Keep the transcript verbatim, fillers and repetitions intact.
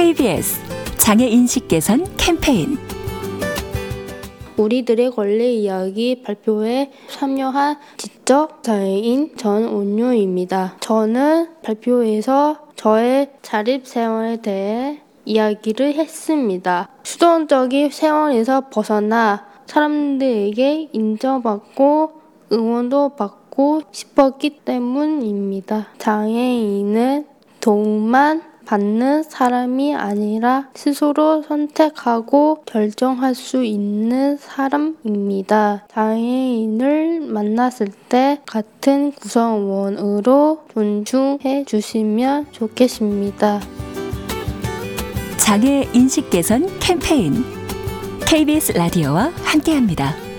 케이비에스 장애인식 개선 캠페인. 우리들의 권리 이야기 발표에 참여한 지적 장애인 전온유입니다. 저는 발표에서 저의 자립생활에 대해 이야기를 했습니다. 수동적인 생활에서 벗어나 사람들에게 인정받고 응원도 받고 싶었기 때문입니다. 장애인은 도움만 받는 사람이 아니라 스스로 선택하고 결정할 수 있는 사람입니다. 장애인을 만났을 때 같은 구성원으로 존중해 주시면 좋겠습니다. 장애 인식 개선 캠페인 케이비에스 라디오와 함께합니다.